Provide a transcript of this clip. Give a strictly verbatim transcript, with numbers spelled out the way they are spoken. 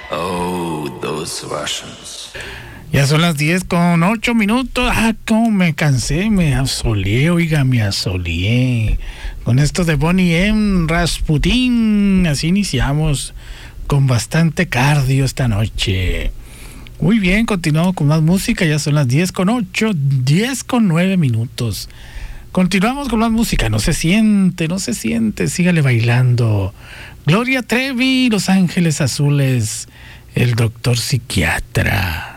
Oh, those Russians. Ya son las diez con ocho minutos. Ah, cómo me cansé, me asoleé, oiga, me asoleé. Con esto de Bonnie M. Rasputin, así iniciamos con bastante cardio esta noche. Muy bien, continuamos con más música, ya son las diez con ocho, diez con nueve minutos. Continuamos con más música, no se siente, no se siente, sígale bailando. Gloria Trevi, Los Ángeles Azules, el doctor psiquiatra.